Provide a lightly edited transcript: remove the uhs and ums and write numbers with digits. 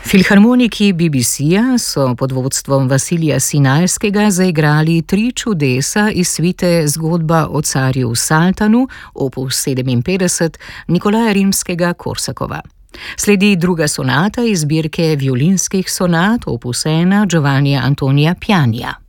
Filharmoniki BBC-ja so pod vodstvom Vasilija Sinajskega zaigrali 3 čudesa iz svite Zgodba o carju Saltanu, opus 57, Nikolaja Rimskega-Korsakova. Sledi druga sonata iz zbirke violinskih sonat, opus 1, Giovannija Antonija Pianija.